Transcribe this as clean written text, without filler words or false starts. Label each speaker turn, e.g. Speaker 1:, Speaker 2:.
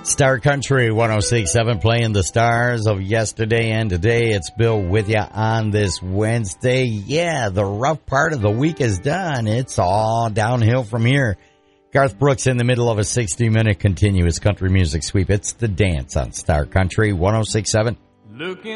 Speaker 1: Star Country 106.7 playing the stars of yesterday and today. It's Bill with you on this Wednesday. Yeah, the rough part of the week is done. It's all downhill from here. Garth Brooks in the middle of a 60-minute continuous country music sweep. It's The Dance on Star Country 106.7.
Speaker 2: Looking